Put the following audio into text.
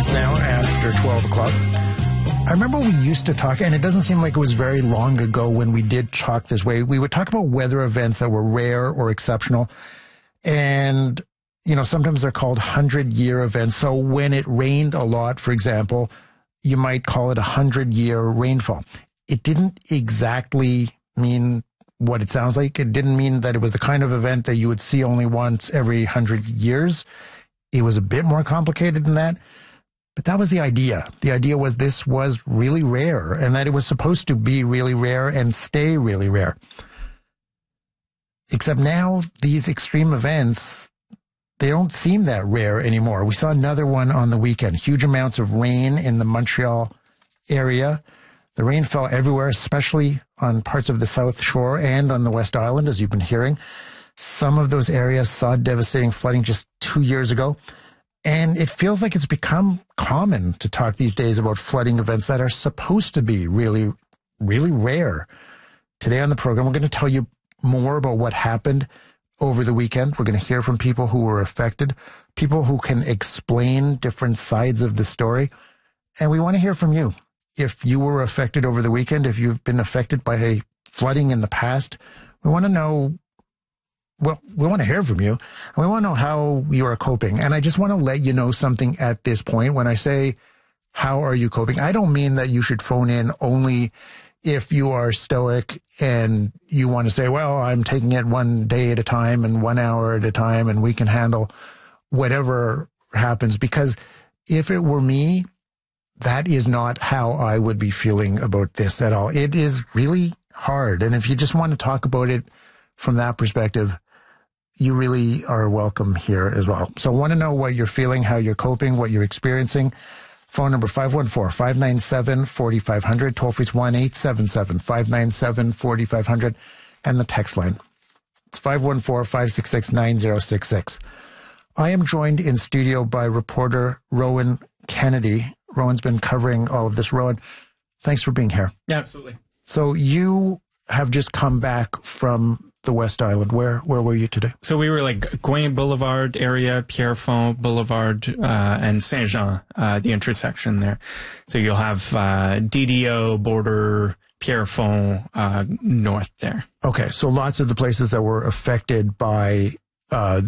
minutes now after 12 o'clock. I remember we used to talk, and it doesn't seem like it was very long ago when we did talk this way. We would talk about weather events that were rare or exceptional. And, sometimes they're called 100-year events. So when it rained a lot, for example, you might call it a 100-year rainfall. It didn't exactly mean what it sounds like. It didn't mean that it was the kind of event that you would see only once every 100 years. It was a bit more complicated than that. But that was the idea. The idea was this was really rare and that it was supposed to be really rare and stay really rare. Except now these extreme events, they don't seem that rare anymore. We saw another one on the weekend. Huge amounts of rain in the Montreal area. The rain fell everywhere, especially on parts of the South Shore and on the West Island, as you've been hearing. Some of those areas saw devastating flooding just 2 years ago. And it feels like it's become common to talk these days about flooding events that are supposed to be really, really rare. Today on the program, we're going to tell you more about what happened over the weekend. We're going to hear from people who were affected, people who can explain different sides of the story. And we want to hear from you. If you were affected over the weekend, if you've been affected by flooding in the past, we want to know. Well, we want to hear from you, and we want to know how you are coping. And I just want to let you know something at this point. When I say, how are you coping? I don't mean that you should phone in only if you are stoic and you want to say, well, I'm taking it one day at a time and 1 hour at a time, and we can handle whatever happens. Because if it were me, that is not how I would be feeling about this at all. It is really hard. And if you just want to talk about it from that perspective, you really are welcome here as well. So I want to know what you're feeling, how you're coping, what you're experiencing. Phone number 514-597-4500. Toll free 1-877-597-4500. And the text line. It's 514-566-9066. I am joined in studio by reporter Rowan Kennedy. Rowan's been covering all of this. Rowan, thanks for being here. Yeah, absolutely. So you have just come back from the West Island. Where were you today? So we were like Gouin Boulevard area, Pierrefonds Boulevard, and Saint-Jean, the intersection there. So you'll have DDO, Border, Pierrefonds, north there. Okay, so lots of the places that were affected by